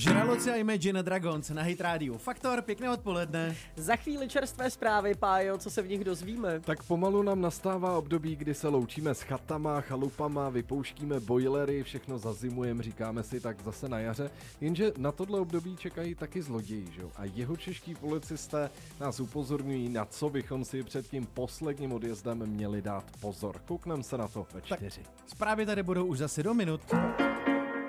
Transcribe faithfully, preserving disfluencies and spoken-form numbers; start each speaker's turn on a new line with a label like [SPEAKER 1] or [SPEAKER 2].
[SPEAKER 1] Žraloci a Imagine Dragons na Hit Radio. Faktor, pěkné odpoledne.
[SPEAKER 2] Za chvíli čerstvé zprávy, Pájo, co se v nich dozvíme?
[SPEAKER 3] Tak pomalu nám nastává období, kdy se loučíme s chatama, chalupama, vypouštíme bojlery, všechno zazimujeme, říkáme si tak zase na jaře. Jenže na tohle období čekají taky zloději, že? A jihočeští policisté nás upozorňují, na co bychom si před tím posledním odjezdem měli dát pozor. Koukneme se na to ve čtyři.
[SPEAKER 1] Zprávy tady budou už zase do minut.